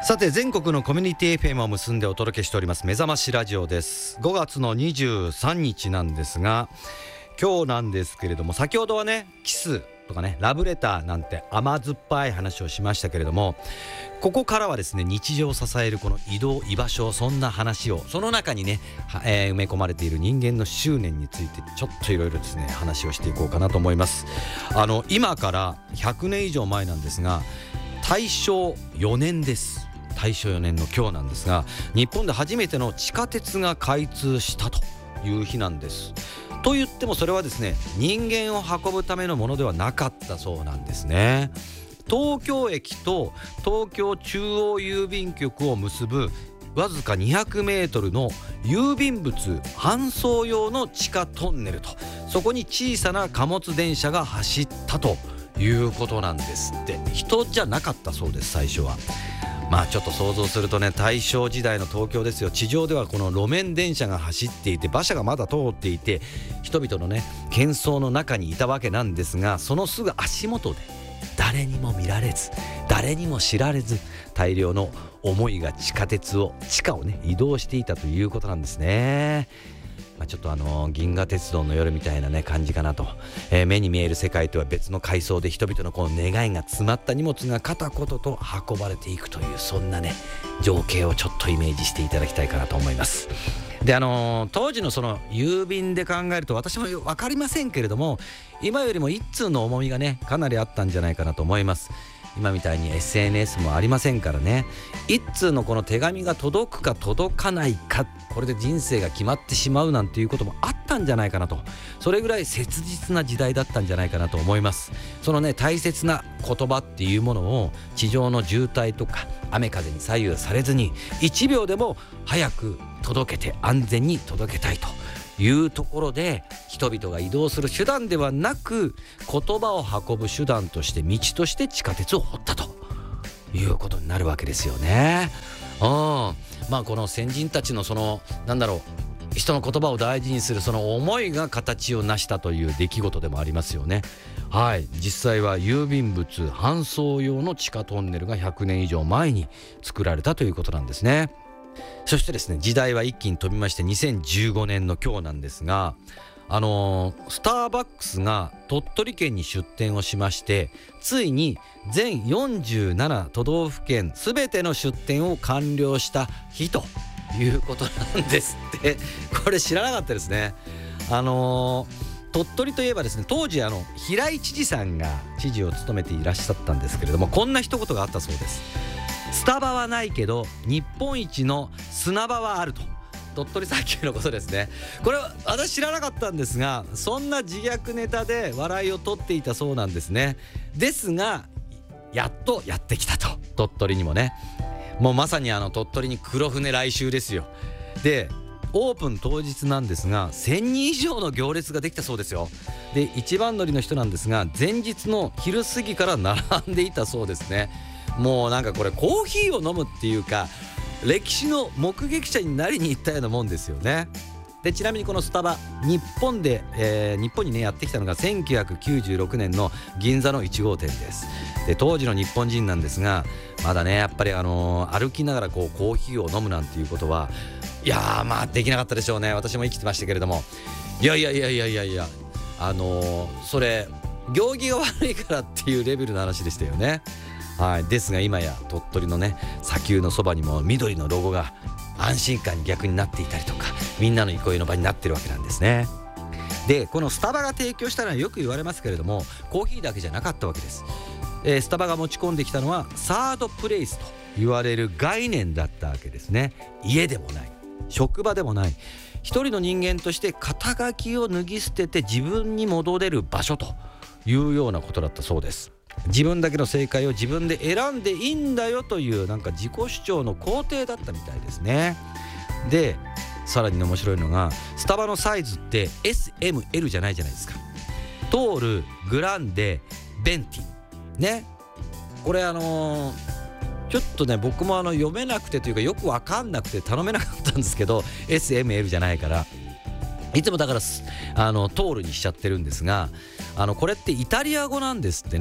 さて、全国のコミュニティ FM を結んでお届けしております目覚ましラジオです。5月の23日なんですが、今日なんですけれども、先ほどはねキスとかねラブレターなんて甘酸っぱい話をしましたけれども、ここからはですね日常を支えるこの移動居場所、そんな話をその中にね、埋め込まれている人間の執念についてちょっといろいろですね話をしていこうかなと思います。今から100年以上前なんですが、大正4年です。大正4年の今日なんですが、日本で初めての地下鉄が開通したという日なんです。と言ってもそれはですね人間を運ぶためのものではなかったそうなんですね。東京駅と東京中央郵便局を結ぶわずか200メートルの郵便物搬送用の地下トンネルと、そこに小さな貨物電車が走ったということなんですって。人じゃなかったそうです、最初は。まあちょっと想像するとね、大正時代の東京ですよ。地上ではこの路面電車が走っていて、馬車がまだ通っていて、人々のね喧騒の中にいたわけなんですが、そのすぐ足元で誰にも見られず誰にも知られず、大量の思いが地下をね移動していたということなんですね。ちょっと銀河鉄道の夜みたいなね感じかなと、目に見える世界とは別の階層で人々のこの願いが詰まった荷物が片言と運ばれていくという、そんなね情景をちょっとイメージしていただきたいかなと思います。で当時のその郵便で考えると、私も分かりませんけれども、今よりも一通の重みがねかなりあったんじゃないかなと思います。今みたいに SNS もありませんからね、一通のこの手紙が届くか届かないか、これで人生が決まってしまうなんていうこともあったんじゃないかなと、それぐらい切実な時代だったんじゃないかなと思います。そのね大切な言葉っていうものを地上の渋滞とか雨風に左右されずに1秒でも早く届けて安全に届けたいというところで、人々が移動する手段ではなく言葉を運ぶ手段として道として地下鉄を掘ったということになるわけですよね。この先人たちのその人の言葉を大事にするその思いが形を成したという出来事でもありますよね。はい、実際は郵便物搬送用の地下トンネルが100年以上前に作られたということなんですね。そしてですね、時代は一気に飛びまして2015年の今日なんですが、スターバックスが鳥取県に出店をしまして、ついに全47都道府県すべての出店を完了した日ということなんですって。これ知らなかったですね。鳥取といえばですね、当時平井知事さんが知事を務めていらっしゃったんですけれども、こんな一言があったそうです。スタバはないけど日本一の砂場はあると。鳥取砂丘のことですね。これ私知らなかったんですが、そんな自虐ネタで笑いを取っていたそうなんですね。ですがやっとやってきたと、鳥取にもね。もうまさに鳥取に黒船来襲ですよ。でオープン当日なんですが1000人以上の行列ができたそうですよ。で一番乗りの人なんですが、前日の昼過ぎから並んでいたそうですね。もうなんかこれコーヒーを飲むっていうか、歴史の目撃者になりに行ったようなもんですよね。でちなみにこのスタバ日本にねやってきたのが1996年の銀座の1号店です。で当時の日本人なんですが、まだねやっぱり歩きながらコーヒーを飲むなんていうことはできなかったでしょうね。私も生きてましたけれども、いやそれ行儀が悪いからっていうレベルの話でしたよね。はい、ですが今や鳥取のね砂丘のそばにも緑のロゴが安心感に逆になっていたりとか、みんなの憩いの場になってるわけなんですね。でこのスタバが提供したのはよく言われますけれども、コーヒーだけじゃなかったわけです。スタバが持ち込んできたのはサードプレイスと言われる概念だったわけですね。家でもない職場でもない、一人の人間として肩書きを脱ぎ捨てて自分に戻れる場所というようなことだったそうです。自分だけの正解を自分で選んでいいんだよという自己主張の肯定だったみたいですね。でさらに面白いのが、スタバのサイズって SML じゃないじゃないですか。トール、グランデ、ベンティね。これちょっとね僕も読めなくてというかよく分かんなくて頼めなかったんですけど、 SML じゃないからいつもだからトールにしちゃってるんですが、これってイタリア語なんですってね。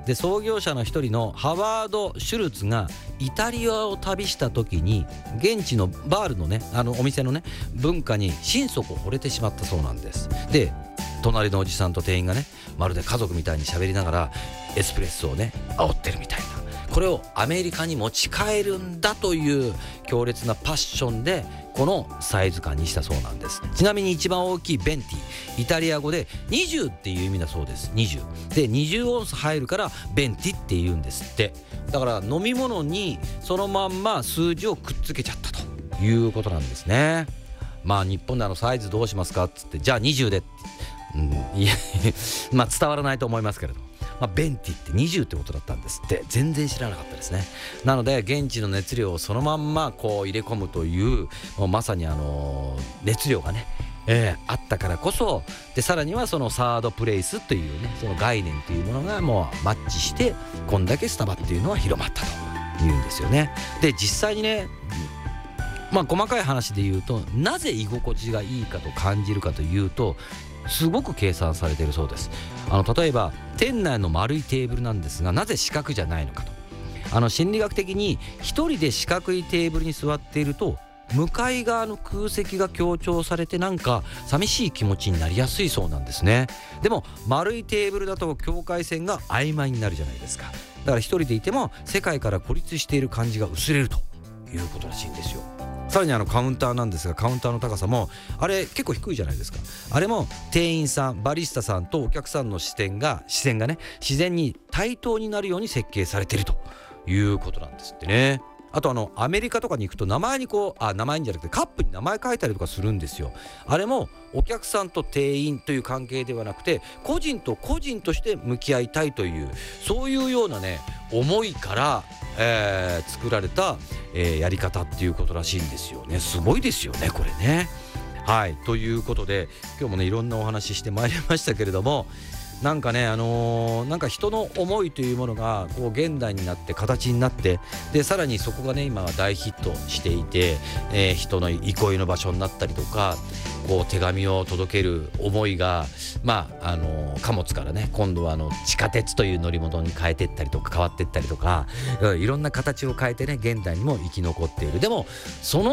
で創業者の一人のハワード・シュルツがイタリアを旅した時に現地のバールのねお店のね文化に心底惚れてしまったそうなんです。で隣のおじさんと店員がねまるで家族みたいに喋りながらエスプレッソをね煽ってるみたいな、これをアメリカに持ち帰るんだという強烈なパッションでこのサイズ感にしたそうなんです。ちなみに一番大きいベンティ、イタリア語で20っていう意味だそうです。20で20オンス入るからベンティって言うんですって。だから飲み物にそのまんま数字をくっつけちゃったということなんですね。まあ日本でサイズどうしますかっつって、じゃあ20でって、いやまあ伝わらないと思いますけれど、ベンティって20ってことだったんですって。全然知らなかったですね。なので現地の熱量をそのまんまこう入れ込むというもうまさに熱量がね、あったからこそで、さらにはそのサードプレイスというねその概念というものがもうマッチしてこんだけスタバっていうのは広まったというんですよね。で実際にね細かい話で言うとなぜ居心地がいいかと感じるかというとすごく計算されているそうです。例えば店内の丸いテーブルなんですがなぜ四角じゃないのかと、心理学的に一人で四角いテーブルに座っていると向かい側の空席が強調されてなんか寂しい気持ちになりやすいそうなんですね。でも丸いテーブルだと境界線が曖昧になるじゃないですか。だから一人でいても世界から孤立している感じが薄れるということらしいんですよ。さらにカウンターなんですが、カウンターの高さもあれ結構低いじゃないですか。あれも店員さんバリスタさんとお客さんの視線がね自然に対等になるように設計されているということなんですってね。あとアメリカとかに行くと名前に名前にじゃなくてカップに名前書いたりとかするんですよ。あれもお客さんと店員という関係ではなくて個人と個人として向き合いたいというそういうようなね思いから、作られた、やり方っていうことらしいんですよね。すごいですよねこれね。はいということで今日もねいろんなお話ししてまいりましたけれども、なんかねなんか人の思いというものがこう現代になって形になってでさらにそこがね今は大ヒットしていて、人の憩いの場所になったりとかこう手紙を届ける思いが貨物からね今度は地下鉄という乗り物に変えていったりとか変わっていったりとかいろんな形を変えてね現代にも生き残っている。でもその